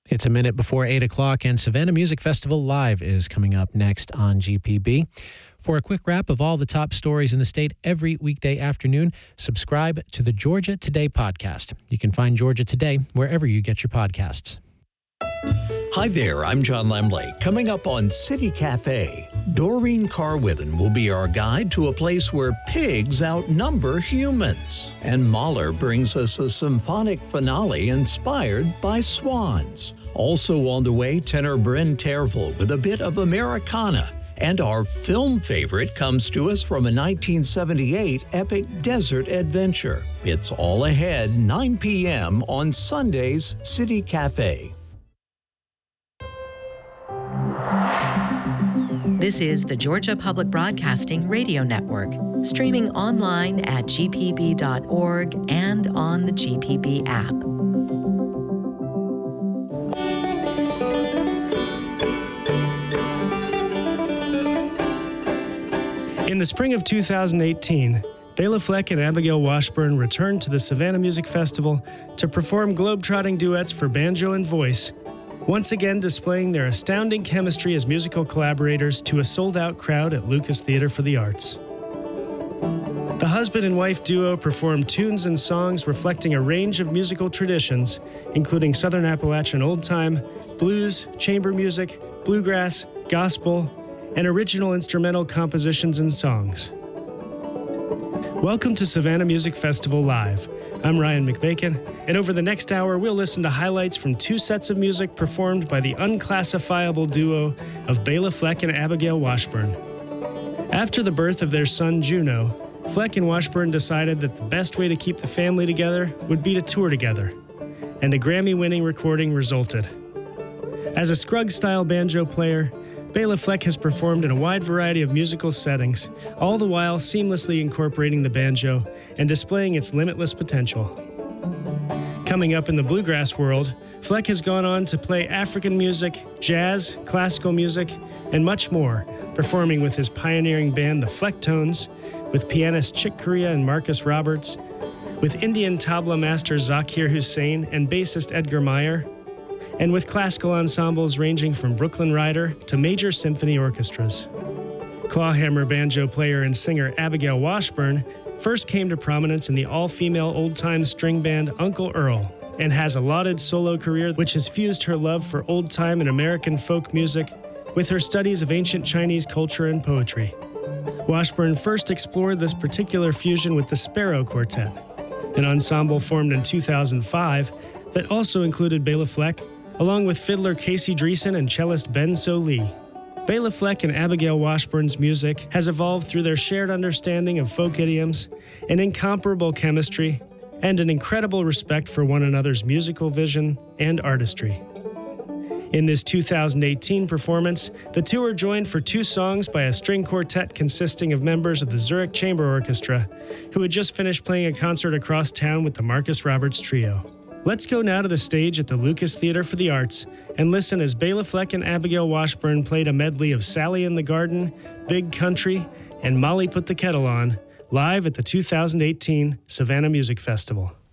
It's a minute before 8 o'clock, and Savannah Music Festival Live is coming up next on GPB. For a quick wrap of all the top stories in the state every weekday afternoon, subscribe to the Georgia Today podcast. You can find Georgia Today wherever you get your podcasts. Hi there, I'm John Lemley. Coming up on City Cafe, Doreen Carwithen will be our guide to a place where pigs outnumber humans. And Mahler brings us a symphonic finale inspired by swans. Also on the way, tenor Bryn Tervel with a bit of Americana. And our film favorite comes to us from a 1978 epic desert adventure. It's all ahead, 9 p.m. on Sunday's City Cafe. This is the Georgia Public Broadcasting Radio Network, streaming online at gpb.org and on the GPB app. In the spring of 2018, Bela Fleck and Abigail Washburn returned to the Savannah Music Festival to perform globetrotting duets for banjo and voice, once again displaying their astounding chemistry as musical collaborators to a sold-out crowd at Lucas Theater for the Arts. The husband and wife duo performed tunes and songs reflecting a range of musical traditions, including Southern Appalachian old time, blues, chamber music, bluegrass, gospel, and original instrumental compositions and songs. Welcome to Savannah Music Festival Live. I'm Ryan McMakin, and over the next hour, we'll listen to highlights from two sets of music performed by the unclassifiable duo of Bela Fleck and Abigail Washburn. After the birth of their son, Juno, Fleck and Washburn decided that the best way to keep the family together would be to tour together, and a Grammy-winning recording resulted. As a Scruggs-style banjo player, Bela Fleck has performed in a wide variety of musical settings, all the while seamlessly incorporating the banjo and displaying its limitless potential. Coming up in the bluegrass world, Fleck has gone on to play African music, jazz, classical music, and much more, performing with his pioneering band the Flecktones, with pianist Chick Corea and Marcus Roberts, with Indian tabla master Zakir Hussain and bassist Edgar Meyer, and with classical ensembles ranging from Brooklyn Rider to major symphony orchestras. Clawhammer banjo player and singer Abigail Washburn first came to prominence in the all-female old-time string band Uncle Earl, and has a lauded solo career which has fused her love for old-time and American folk music with her studies of ancient Chinese culture and poetry. Washburn first explored this particular fusion with the Sparrow Quartet, an ensemble formed in 2005 that also included Bela Fleck, along with fiddler Casey Dreesen and cellist Ben So Lee. Bela Fleck and Abigail Washburn's music has evolved through their shared understanding of folk idioms, an incomparable chemistry, and an incredible respect for one another's musical vision and artistry. In this 2018 performance, the two are joined for two songs by a string quartet consisting of members of the Zurich Chamber Orchestra, who had just finished playing a concert across town with the Marcus Roberts Trio. Let's go now to the stage at the Lucas Theater for the Arts and listen as Bela Fleck and Abigail Washburn played a medley of Sally in the Garden, Big Country, and Molly Put the Kettle On, live at the 2018 Savannah Music Festival.